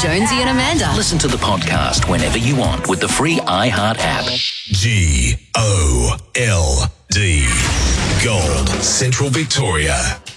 Jonesy and Amanda. Listen to the podcast whenever you want with the free iHeart app. GOLD. Gold Central Victoria.